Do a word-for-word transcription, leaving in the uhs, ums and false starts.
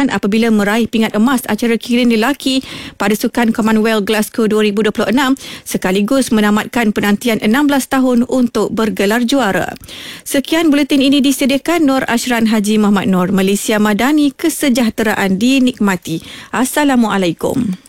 kebanggaan apabila meraih pingat emas acara kirin lelaki pada Sukan Commonwealth Glasgow dua ribu dua puluh enam sekaligus menamatkan penantian enam belas tahun untuk bergelar juara. Sekian buletin ini disediakan Nur Ashran Haji Muhammad Nur. Malaysia Madani, kesejahteraan dinikmati. Assalamualaikum.